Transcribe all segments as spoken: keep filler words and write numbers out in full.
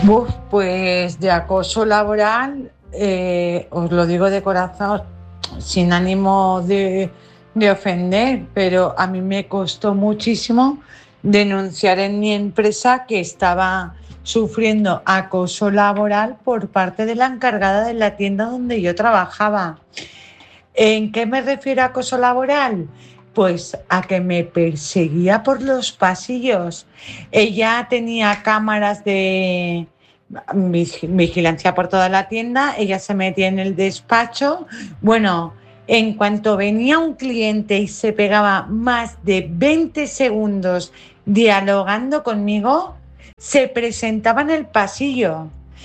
Uf, pues de acoso laboral, eh, os lo digo de corazón, sin ánimo de, de ofender, pero a mí me costó muchísimo denunciar en mi empresa que estaba sufriendo acoso laboral por parte de la encargada de la tienda donde yo trabajaba. ¿En qué me refiero a acoso laboral? Pues a que me perseguía por los pasillos. Ella tenía cámaras de vigilancia por toda la tienda, ella se metía en el despacho. Bueno, en cuanto venía un cliente y se pegaba más de veinte segundos dialogando conmigo, se presentaba en el pasillo.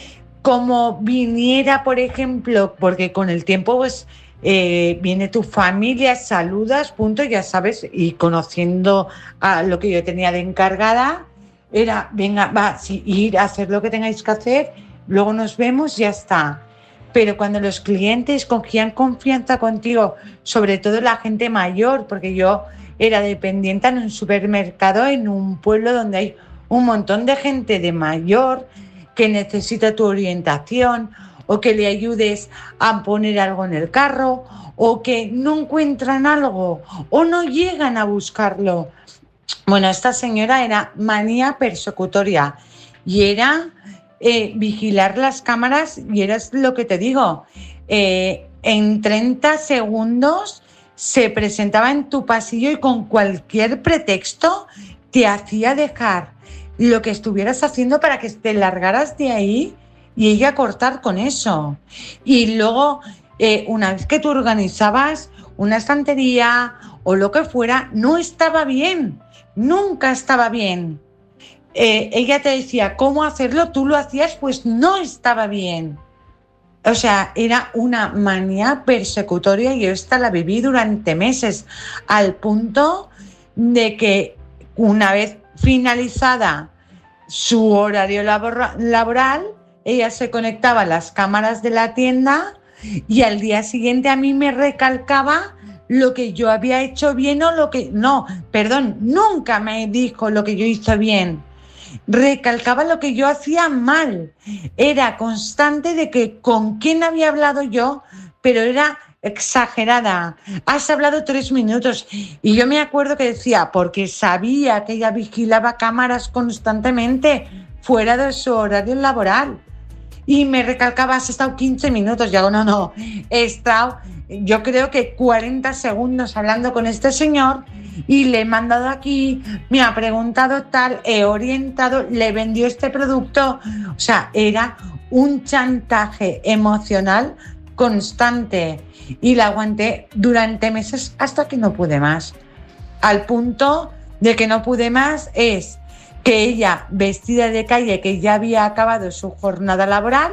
Como viniera, por ejemplo, porque con el tiempo pues Eh, viene tu familia, saludas, punto, ya sabes, y conociendo a lo que yo tenía de encargada, era, venga, va, sí, ir a hacer lo que tengáis que hacer, luego nos vemos, ya está. Pero cuando los clientes cogían confianza contigo, sobre todo la gente mayor, porque yo era dependiente en un supermercado en un pueblo donde hay un montón de gente de mayor que necesita tu orientación, o que le ayudes a poner algo en el carro, o que no encuentran algo, o no llegan a buscarlo. Bueno, esta señora era manía persecutoria y era eh, vigilar las cámaras, y era lo que te digo, eh, en treinta segundos se presentaba en tu pasillo y con cualquier pretexto te hacía dejar lo que estuvieras haciendo para que te largaras de ahí y ella cortar con eso. Y luego, eh, una vez que tú organizabas una estantería o lo que fuera, no estaba bien, nunca estaba bien. Eh, ella te decía cómo hacerlo, tú lo hacías, pues no estaba bien. O sea, era una manía persecutoria y yo esta la viví durante meses, al punto de que una vez finalizada su horario labor- laboral, ella se conectaba a las cámaras de la tienda y al día siguiente a mí me recalcaba lo que yo había hecho bien o lo que... No, perdón, nunca me dijo lo que yo hice bien. Recalcaba lo que yo hacía mal. Era constante de que con quién había hablado yo, pero era exagerada. Has hablado tres minutos. Y yo me acuerdo que decía, porque sabía que ella vigilaba cámaras constantemente fuera de su horario laboral. Y me recalcaba, has estado quince minutos. Y hago, no, no, he estado, yo creo que cuarenta segundos hablando con este señor y le he mandado aquí, me ha preguntado tal, he orientado, le vendió este producto. O sea, era un chantaje emocional constante y la aguanté durante meses hasta que no pude más. Al punto de que no pude más es que ella, vestida de calle, que ya había acabado su jornada laboral,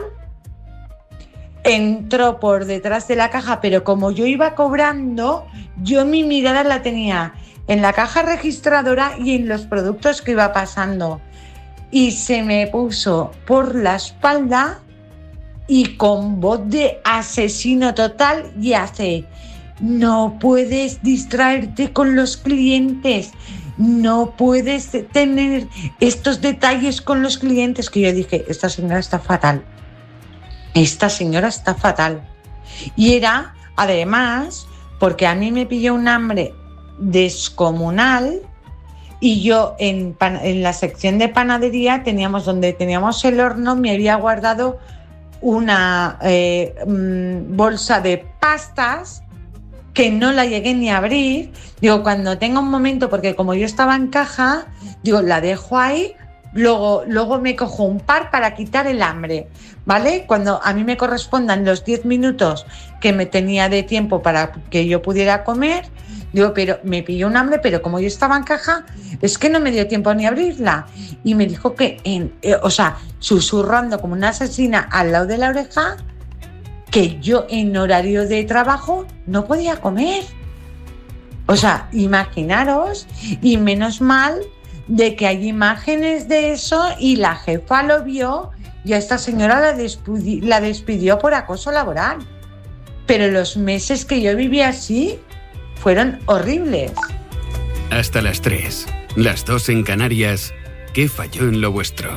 entró por detrás de la caja, pero como yo iba cobrando, yo mi mirada la tenía en la caja registradora y en los productos que iba pasando. Y se me puso por la espalda y con voz de asesino total y hace, no puedes distraerte con los clientes, no puedes tener estos detalles con los clientes, que yo dije, esta señora está fatal, esta señora está fatal. Y era, además, porque a mí me pilló un hambre descomunal y yo en, pan, en la sección de panadería teníamos, donde teníamos el horno, me había guardado una eh, mmm, bolsa de pastas que no la llegué ni a abrir. Digo, cuando tenga un momento, porque como yo estaba en caja, digo, la dejo ahí, luego, luego me cojo un par para quitar el hambre, ¿vale? Cuando a mí me correspondan los diez minutos que me tenía de tiempo para que yo pudiera comer, digo, pero me pilló un hambre, pero como yo estaba en caja, es que no me dio tiempo ni a abrirla. Y me dijo que, en, eh, o sea, susurrando como una asesina al lado de la oreja, que yo en horario de trabajo no podía comer. O sea, imaginaros, y menos mal de que hay imágenes de eso y la jefa lo vio y a esta señora la despidió, la despidió por acoso laboral. Pero los meses que yo viví así fueron horribles. Hasta las tres, las dos en Canarias, ¿qué falló en lo vuestro?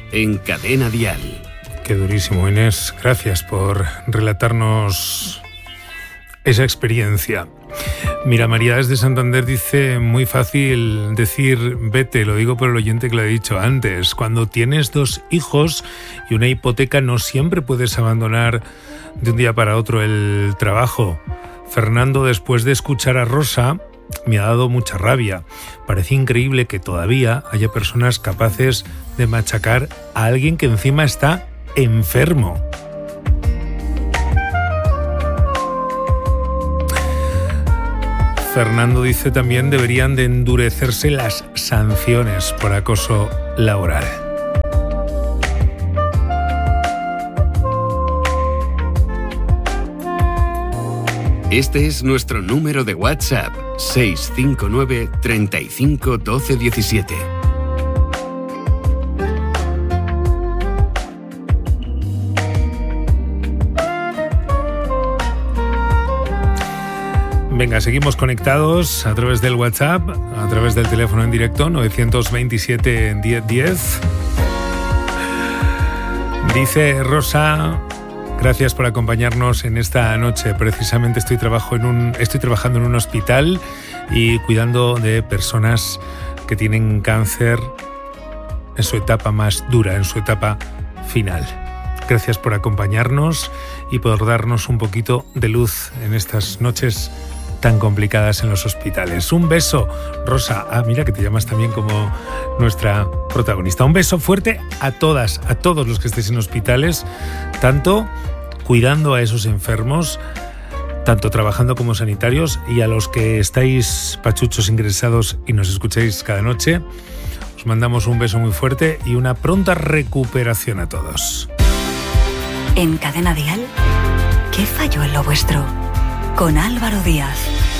en Cadena Dial. Qué durísimo, Inés. Gracias por relatarnos esa experiencia. Mira, María desde Santander dice, muy fácil decir vete, lo digo por el oyente que lo he dicho antes. Cuando tienes dos hijos y una hipoteca no siempre puedes abandonar de un día para otro el trabajo. Fernando, después de escuchar a Rosa, me ha dado mucha rabia. Parece increíble que todavía haya personas capaces de machacar a alguien que encima está enfermo. Fernando dice también deberían de endurecerse las sanciones por acoso laboral. Este es nuestro número de WhatsApp, seis cinco nueve, treinta y cinco, doce, diecisiete. Venga, seguimos conectados a través del WhatsApp, a través del teléfono en directo nueve dos siete, diez diez. Dice Rosa, gracias por acompañarnos en esta noche. Precisamente estoy, trabajo en un, estoy trabajando en un hospital y cuidando de personas que tienen cáncer en su etapa más dura, en su etapa final. Gracias por acompañarnos y por darnos un poquito de luz en estas noches tan complicadas en los hospitales. Un beso, Rosa. Ah, mira que te llamas también como nuestra protagonista. Un beso fuerte a todas, a todos los que estéis en hospitales, tanto cuidando a esos enfermos, tanto trabajando como sanitarios, y a los que estáis pachuchos ingresados y nos escucháis cada noche. Os mandamos un beso muy fuerte y una pronta recuperación a todos. En Cadena Dial, ¿qué falló en lo vuestro? Con Álvaro Díaz.